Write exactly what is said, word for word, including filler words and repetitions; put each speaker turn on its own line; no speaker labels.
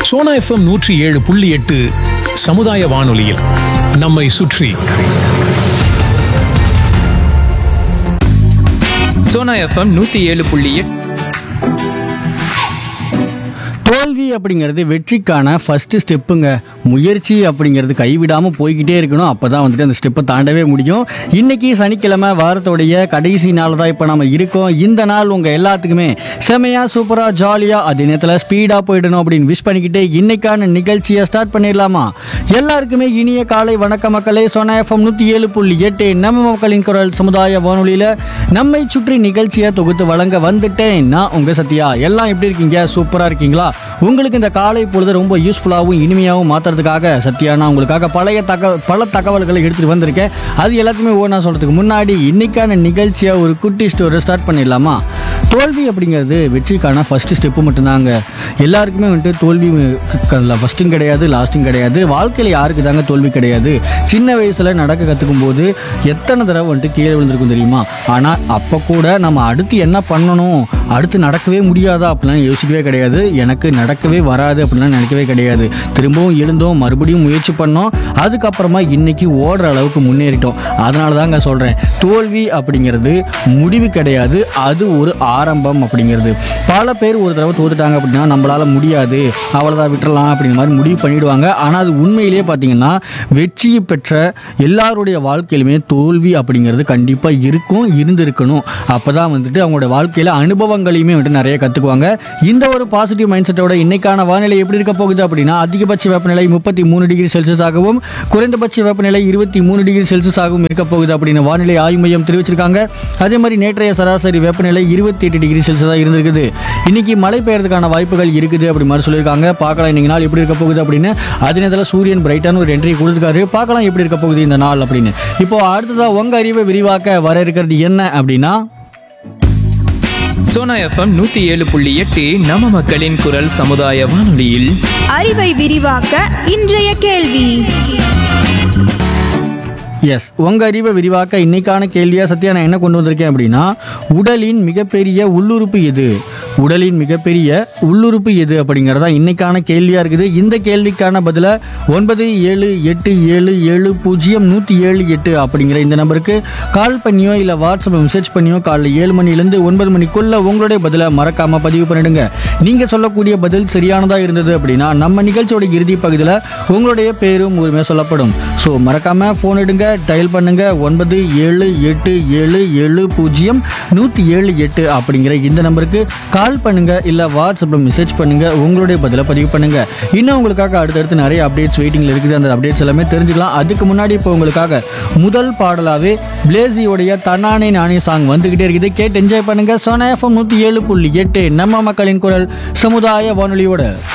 Sona FM நூற்றி ஏழு புள்ளி எட்டு சமுதாய வானொலியில் நம்மை சுற்றி.
சோனா எஃப்எம் நூற்றி ஏழு புள்ளி எட்டு.
தோல்வி அப்படிங்கிறது வெற்றிக்கான ஃபஸ்ட்டு ஸ்டெப்புங்க. முயற்சி அப்படிங்கிறது கைவிடாமல் போய்கிட்டே இருக்கணும். அப்போ தான் வந்துட்டு அந்த ஸ்டெப்பை தாண்டவே முடியும். இன்றைக்கி சனிக்கிழமை, வாரத்தோடைய கடைசி நாள் தான் இப்போ நம்ம இருக்கோம். இந்த நாள் உங்கள் எல்லாத்துக்குமே செமையாக, சூப்பராக, ஜாலியாக, அதே நேரத்தில் ஸ்பீடாக போயிடணும் அப்படின்னு விஷ் பண்ணிக்கிட்டு இன்றைக்கான நிகழ்ச்சியை ஸ்டார்ட் பண்ணிடலாமா? எல்லாருக்குமே இனிய காலை வணக்க மக்களே. சோனா எஃப்எம் நூற்றி ஏழு புள்ளி எட்டு நம்ம மக்களின் குரல் சமுதாய வானொலியில் நம்மை சுற்றி நிகழ்ச்சியை தொகுத்து வழங்க வந்துட்டேன். நான் உங்கள் சத்யா. எல்லாம் எப்படி இருக்கீங்க? சூப்பராக இருக்கீங்களா? உங்களுக்கு இந்த காலை பொழுது ரொம்ப யூஸ்ஃபுல்லாகவும் இனிமையாகவும் மாற்றுறதுக்காக சத்யா நான் உங்களுக்காக பழைய தக பல தகவல்களை எடுத்துகிட்டு வந்திருக்கேன். அது எல்லாத்தையுமே ஒவ்வொன்றா சொல்கிறதுக்கு முன்னாடி இன்றைக்கான நிகழ்ச்சியை ஒரு குட்டி ஸ்டோரி ஸ்டார்ட் பண்ணிடலாமா? தோல்வி அப்படிங்கிறது வெற்றிக்கான ஃபஸ்ட்டு ஸ்டெப்பு மட்டும்தாங்க. எல்லாருக்குமே வந்துட்டு தோல்வி ஃபஸ்ட்டும் கிடையாது, லாஸ்ட்டும் கிடையாது. வாழ்க்கையில் யாருக்கு தாங்க தோல்வி கிடையாது? சின்ன வயசில் நடக்க கற்றுக்கும் போது எத்தனை தடவை வந்துட்டு கீழே விழுந்திருக்கும் தெரியுமா? ஆனால் அப்போ கூட நம்ம அடுத்து என்ன பண்ணணும், அடுத்து நடக்கவே முடியாதா அப்படிலாம் யோசிக்கவே கிடையாது. எனக்கு நடக்கவே வராது அப்படிலாம் நினைக்கவே கிடையாது. திரும்பவும் எழுந்தோம், மறுபடியும் முயற்சி பண்ணோம், அதுக்கப்புறமா இன்னைக்கு ஓடுற அளவுக்கு முன்னேறிட்டோம். அதனால தாங்க சொல்கிறேன், தோல்வி அப்படிங்கிறது முடிவு கிடையாது, அது ஒரு ஆரம்பம் அப்படிங்கிறது. பல பேர் ஒரு தடவை தோத்துட்டாங்க அப்படின்னா நம்மளால முடியாது, அவ்வளோதான், விட்டுறலாம் அப்படிங்கிற மாதிரி முடிவு பண்ணிடுவாங்க. ஆனால் அது உண்மையிலேயே பார்த்தீங்கன்னா வெற்றி பெற்ற எல்லாருடைய வாழ்க்கையிலுமே தோல்வி அப்படிங்கிறது கண்டிப்பாக இருக்கும், இருந்திருக்கணும். அப்போ தான் வந்துட்டு அவங்களோட வாழ்க்கையில் அனுபவங்களையுமே வந்துட்டு நிறைய கற்றுக்குவாங்க. இந்த ஒரு பாசிட்டிவ் மைண்ட் செட்டோட இன்னைக்கான வானிலை எப்படி இருக்க போகுது அப்படின்னா, அதிகபட்ச வெப்பநிலை முப்பத்தி மூணு டிகிரி செல்சியஸ் ஆகவும் குறைந்தபட்ச வெப்பநிலை இருபத்தி மூணு டிகிரி செல்சியஸ் ஆகவும் இருக்க போகுது அப்படின்னு வானிலை ஆய்வு மையம் தெரிவிச்சிருக்காங்க. அதே மாதிரி நேற்றைய சராசரி வெப்பநிலை இருபத்தி எட்டு டிகிரி செல்சியஸாக இருந்திருக்குது. இன்னைக்கு மழை பெய்யறதுக்கான வாய்ப்புகள் இருக்குது அப்படி மாதிரி சொல்லியிருக்காங்க. பார்க்கலாம் இன்னைக்கு நாள் எப்படி இருக்க போகுது அப்படின்னு. அதே நேரத்தில் சூரியன் பிரைட்டான ஒரு என்ட்ரி கொடுத்துருக்காரு. பார்க்கலாம் எப்படி இருக்க போகுது இந்த நாள் அப்படின்னு. இப்போ அடுத்ததாக உங்க அறிவை விரிவாக்க வர இருக்கிறது என்ன அப்படின்னா,
சோனா எஃப்எம் நூற்றி ஏழு புள்ளி எட்டு நம்ம மக்களின் குரல் சமுதாய வானொலியில்
அறிவை விரிவாக்க இன்றைய கேள்வி.
எஸ், உங்கள் அறிவை விரிவாக்க இன்னைக்கான கேள்வியாக சத்யா நான் என்ன கொண்டு வந்திருக்கேன் அப்படின்னா, உடலின் மிகப்பெரிய உள்ளுறுப்பு எது? உடலின் மிகப்பெரிய உள்ளுறுப்பு எது அப்படிங்கிறதா இன்னைக்கான கேள்வியாக இருக்குது. இந்த கேள்விக்கான பதிலை ஒன்பது ஏழு எட்டு ஏழு ஏழு பூஜ்ஜியம் நூற்றி ஏழு எட்டு அப்படிங்கிற இந்த நம்பருக்கு கால் பண்ணியோ இல்லை வாட்ஸ்அப் மெசேஜ் பண்ணியோ காலைல ஏழு மணிலேருந்து ஒன்பது மணிக்குள்ளே உங்களுடைய பதிலை மறக்காமல் பதிவு பண்ணிடுங்க. நீங்கள் சொல்லக்கூடிய பதில் சரியானதாக இருந்தது அப்படின்னா நம்ம நிகழ்ச்சியோட இறுதி பகுதியில் உங்களுடைய பேரும் உரிமையாக சொல்லப்படும். ஸோ மறக்காமல் ஃபோன் எடுங்க, டயல் பண்ணுங்க ஒன்பது ஏழு எட்டு ஏழு ஏழு பூஜ்ஜியம் நூற்றி ஏழு எட்டு அப்படிங்கிற இந்த நம்பருக்கு கால் பண்ணுங்க, இல்லை வாட்ஸ்அப்பில் மெசேஜ் பண்ணுங்க, உங்களுடைய பதிலை பதிவு பண்ணுங்க. இன்னும் உங்களுக்காக அடுத்தடுத்து நிறைய அப்டேட்ஸ் வெயிட்டிங்கில் இருக்குது. அந்த அப்டேட்ஸ் எல்லாமே தெரிஞ்சுக்கலாம். அதுக்கு முன்னாடி இப்போ உங்களுக்காக முதல் பாடலாகவே பிளேசியோடைய தன்னானே நானே சாங் வந்துகிட்டே இருக்குது. கேட்டு என்ஜாய் பண்ணுங்க. சோனா எஃப்எம் நூற்றி ஏழு புள்ளி எட்டு நம்ம மக்களின் குரல் சமுதாய வானொலியோட.